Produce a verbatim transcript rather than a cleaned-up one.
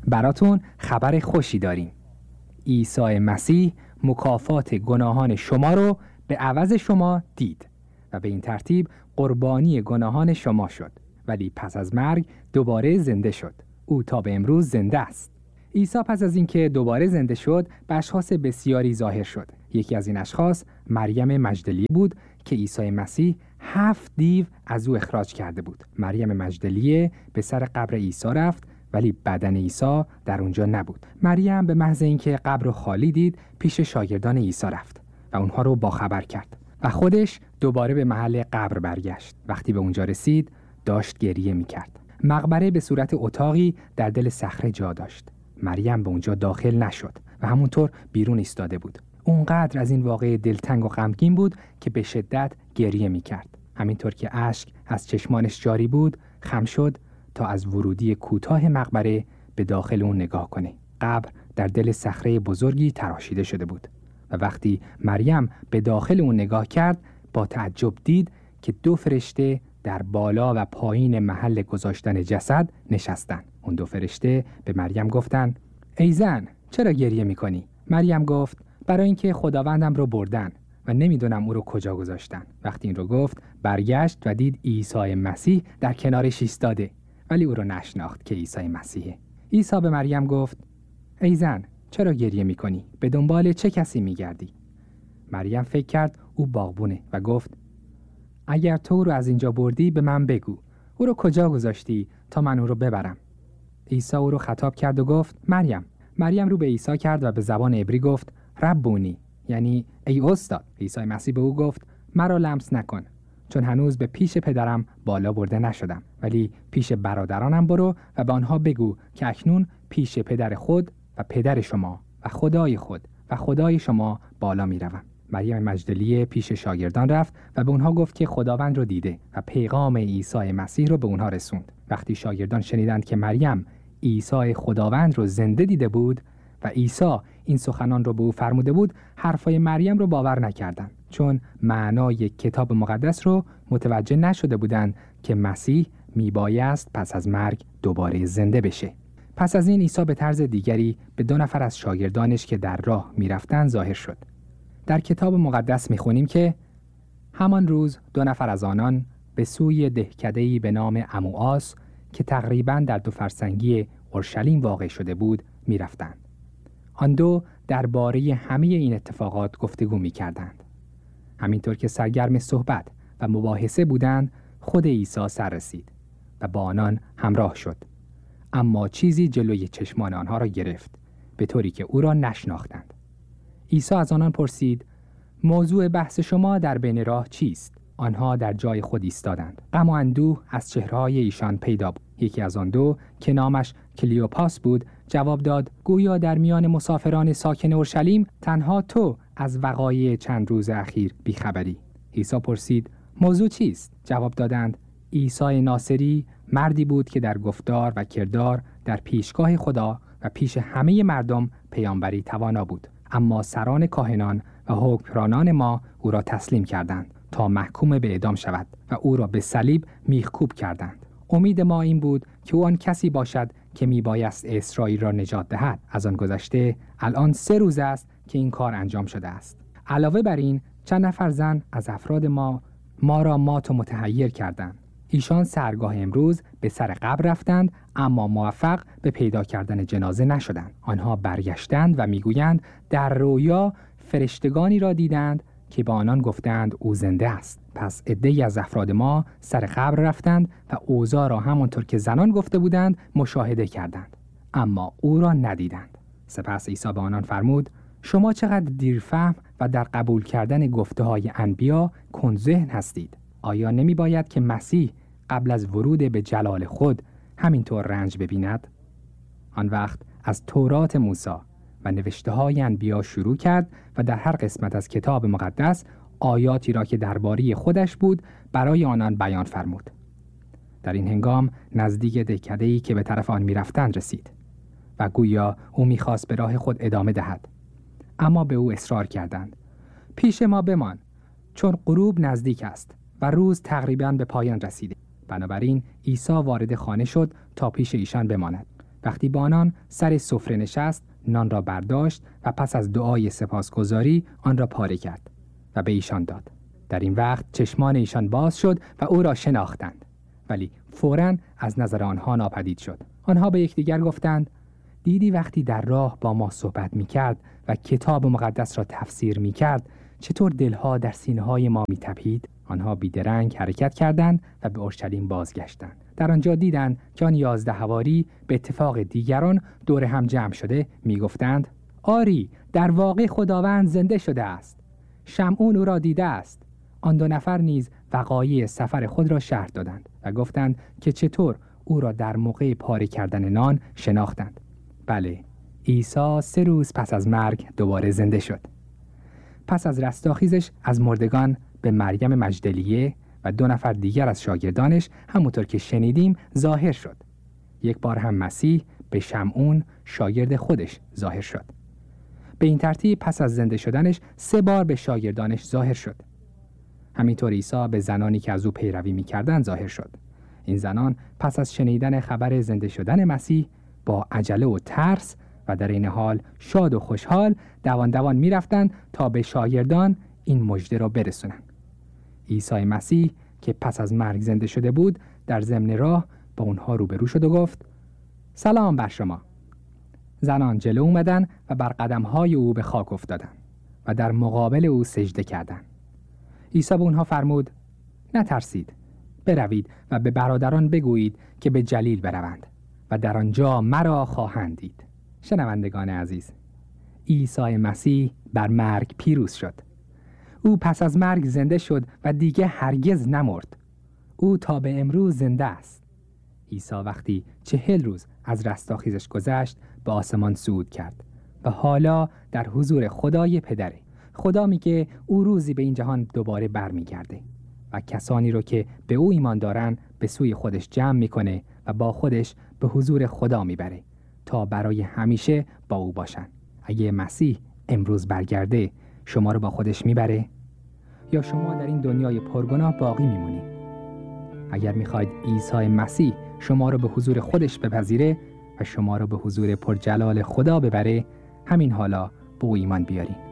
براتون خبر خوشی داریم. عیسی مسیح مکافات گناهان شما رو به عوض شما دید و به این ترتیب قربانی گناهان شما شد، ولی پس از مرگ دوباره زنده شد. او تا به امروز زنده است. عیسی پس از اینکه دوباره زنده شد به اشخاص بسیاری ظاهر شد. یکی از این اشخاص مریم مجدلیه بود که عیسی مسیح هفت دیو از او اخراج کرده بود. مریم مجدلیه به سر قبر عیسی رفت، ولی بدن عیسی در اونجا نبود. مریم به محض اینکه قبر رو خالی دید پیش شاگردان عیسی رفت و اونها رو باخبر کرد و خودش دوباره به محل قبر برگشت. وقتی به اونجا رسید داشت گریه میکرد. مقبره به صورت اتاقی در دل صخره جا داشت. مریم به اونجا داخل نشد و همونطور بیرون ایستاده بود. اونقدر از این واقعه دلتنگ و غمگین بود که به شدت گریه میکرد. همینطور که اشک از چشمانش جاری بود خم شد تا از ورودی کوتاه مقبره به داخل اون نگاه کنه. قبر در دل صخره بزرگی تراشیده شده بود و وقتی مریم به داخل اون نگاه کرد با تعجب دید که دو فرشته در بالا و پایین محل گذاشتن جسد نشستن. اون دو فرشته به مریم گفتن: ای زن، چرا گریه میکنی؟ مریم گفت: برای اینکه خداوندم رو بردن و نمیدونم او رو کجا گذاشتن. وقتی این رو گفت برگشت و دید عیسی مسیح در کنارش ایستاده، ولی او رو نشناخت که عیسی مسیحه. عیسی به مریم گفت: ای زن، چرا گریه میکنی؟ به دنبال چه کسی میگردی؟ مریم فکر کرد او باغبونه و گفت: اگر تو او رو از اینجا بردی به من بگو. او رو کجا گذاشتی تا من او رو ببرم؟ عیسی او رو خطاب کرد و گفت: مریم. مریم رو به عیسی کرد و به زبان عبری گفت: ربونی، یعنی ای استاد. عیسی مسیح به او گفت: مرا لمس نکن، چون هنوز به پیش پدرم بالا برده نشدم، ولی پیش برادرانم برو و به آنها بگو که اکنون پیش پدر خود و پدر شما و خدای خود و خدای شما بالا می روم. مریم مجدلیه پیش شاگردان رفت و به اونها گفت که خداوند رو دیده و پیغام عیسی مسیح رو به اونها رسوند. وقتی شاگردان شنیدند که مریم عیسی خداوند رو زنده دیده بود و عیسی این سخنان رو به او فرموده بود، حرفای مریم رو باور نکردند، چون معنای کتاب مقدس رو متوجه نشده بودند که مسیح میبایست پس از مرگ دوباره زنده بشه. پس از این عیسی به طرز دیگری به دو نفر از شاگردانش که در راه میرفتن ظاهر شد. در کتاب مقدس میخونیم که همان روز دو نفر از آنان به سوی دهکده‌ای به نام عموآس که تقریباً در دو فرسنگی اورشلیم واقع شده بود میرفتند. آن دو درباره همه این اتفاقات گفتگو میکردند. همینطور که سرگرم صحبت و مباحثه بودند، خود عیسی سر رسید و با آنان همراه شد، اما چیزی جلوی چشمان آنها را گرفت به طوری که او را نشناختند. عیسی از آنان پرسید: موضوع بحث شما در بین راه چیست؟ آنها در جای خود ایستادند. غم و اندوه از چهره‌های ایشان پیدا بود. یکی از آن دو که نامش کلیوپاس بود جواب داد: گویا در میان مسافران ساکن اورشلیم تنها تو از وقایع چند روز اخیر بیخبری. عیسی پرسید: موضوع چیست؟ جواب دادند: عیسی ناصری مردی بود که در گفتار و کردار در پیشگاه خدا و پیش همه مردم پیامبری توانا بود، اما سران کاهنان و حکمرانان ما او را تسلیم کردند تا محکوم به اعدام شود و او را به صلیب میخکوب کردند. امید ما این بود که او آن کسی باشد که میبایست اسرائیل را نجات دهد. از آن گذشته الان سه روز است که این کار انجام شده است. علاوه بر این چند نفر زن از افراد ما ما را مات و متحیر کردند. ایشان سحرگاه امروز به سر قبر رفتند، اما موفق به پیدا کردن جنازه نشدند. آنها برگشتند و میگویند در رویا فرشتگانی را دیدند که با آنان گفتند او زنده است. پس عده‌ای از افراد ما سر قبر رفتند و اوضاع را همانطور که زنان گفته بودند مشاهده کردند، اما او را ندیدند. سپس عیسی به آنان فرمود: شما چقدر دیرفهم و در قبول کردن گفته‌های انبیا کندذهن هستید. آیا نمی باید که مسیح قبل از ورود به جلال خود همینطور رنج ببیند؟ آن وقت از تورات موسی و نوشته های انبیا شروع کرد و در هر قسمت از کتاب مقدس آیاتی را که درباره خودش بود برای آنان بیان فرمود. در این هنگام نزدیک دهکده‌ای که به طرف آن می‌رفتند رسید و گویا او می‌خواست به راه خود ادامه دهد، اما به او اصرار کردند: پیش ما بمان، چون غروب نزدیک است و روز تقریباً به پایان رسیده. بنابراین عیسی وارد خانه شد تا پیش ایشان بماند. وقتی با آنان سر سفره نشست، نان را برداشت و پس از دعای سپاسگزاری آن را پاره کرد و به ایشان داد. در این وقت چشمان ایشان باز شد و او را شناختند، ولی فوراً از نظر آنها ناپدید شد. آنها به یکدیگر گفتند: دیدی وقتی در راه با ما صحبت می‌کرد و کتاب مقدس را تفسیر می‌کرد چطور دلها در سینه‌های ما می‌تپید؟ آنها بیدرنگ حرکت کردند و به اورشلیم بازگشتند. در آنجا دیدند که آن یازده حواری به اتفاق دیگران دور هم جمع شده می‌گفتند: آری، در واقع خداوند زنده شده است. شمعون او را دیده است. آن دو نفر نیز وقایع سفر خود را شرح دادند و گفتند که چطور او را در موقع پاره کردن نان شناختند. بله، عیسی سه روز پس از مرگ دوباره زنده شد. پس از رستاخیزش از مردگان به مریم مجدلیه و دو نفر دیگر از شاگردانش همونطور که شنیدیم ظاهر شد. یک بار هم مسیح به شمعون شاگرد خودش ظاهر شد. به این ترتیب پس از زنده شدنش سه بار به شاگردانش ظاهر شد. همینطور عیسی به زنانی که از او پیروی می‌کردند ظاهر شد. این زنان پس از شنیدن خبر زنده شدن مسیح با عجله و ترس و در این حال شاد و خوشحال دوان دوان می‌رفتند تا به شاگردان این مژده را برسونند. عیسی مسیح که پس از مرگ زنده شده بود در ضمن راه با اونها روبرو شد و گفت: سلام بر شما. زنان جلو اومدن و بر قدم‌های او به خاک افتادند و در مقابل او سجده کردند. عیسی به اونها فرمود: نترسید، بروید و به برادران بگویید که به جلیل بروند و در آنجا مرا خواهند دید. شنوندگان عزیز، عیسی مسیح بر مرگ پیروز شد. او پس از مرگ زنده شد و دیگه هرگز نمرد. او تا به امروز زنده است. عیسی وقتی چهل روز از رستاخیزش گذشت به آسمان صعود کرد و حالا در حضور خدای پدره. خدا میگه او روزی به این جهان دوباره برمیگرده و کسانی رو که به او ایمان دارن به سوی خودش جمع میکنه و با خودش به حضور خدا میبره تا برای همیشه با او باشن. اگه مسیح امروز برگرده شما رو با خودش میبره یا شما در این دنیای پرگناه باقی میمونید؟ اگر میخواید عیسی مسیح شما رو به حضور خودش بپذیره و شما رو به حضور پرجلال خدا ببره، همین حالا به او ایمان بیارین.